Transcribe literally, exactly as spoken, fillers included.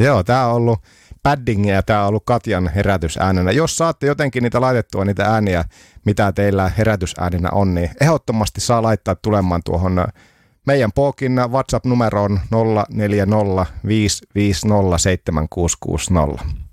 Joo, tää on ollut paddingia ja tää on ollut Katjan herätysäänenä. Jos saatte jotenkin niitä laitettua, niitä ääniä, mitä teillä herätysäänenä on, niin ehdottomasti saa laittaa tulemaan tuohon meidän Pookin WhatsApp-numeroon nolla neljä nolla viisi viisi nolla seitsemän kuusi kuusi nolla.